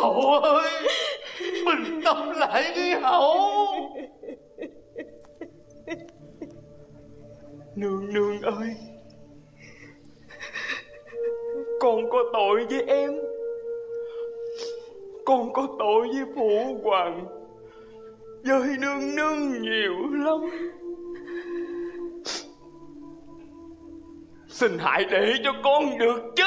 Hậu ơi, bình tâm lại đi Hậu. Nương nương ơi, con có tội với em, con có tội với phụ hoàng, với nương nương nhiều lắm. Xin hãy để cho con được chứ.